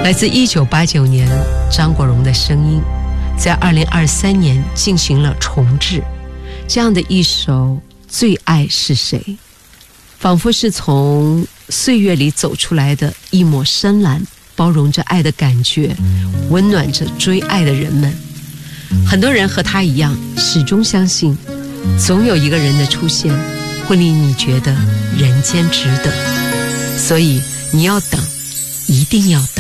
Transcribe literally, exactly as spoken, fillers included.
来自一九八九年张国荣的声音，在二零二三年进行了重制。这样的一首《最爱是谁》，仿佛是从岁月里走出来的一抹深蓝，包容着爱的感觉，温暖着追爱的人们。很多人和他一样，始终相信总有一个人的出现会令你觉得人间值得，所以你要等，一定要等。